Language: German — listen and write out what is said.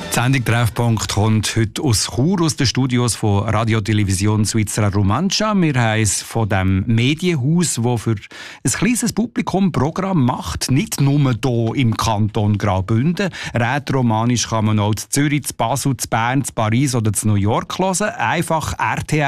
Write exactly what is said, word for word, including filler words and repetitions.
Die Sendung «Treffpunkt» kommt heute aus Chur, aus den Studios von Radio Televisione Svizzera Romancia. Wir haben es von dem Medienhaus, das für ein kleines Publikum Programm macht. Nicht nur hier im Kanton Graubünden. Rätoromanisch kann man auch in Zürich, in Basel, in Bern, in Paris oder in New York hören. Einfach R T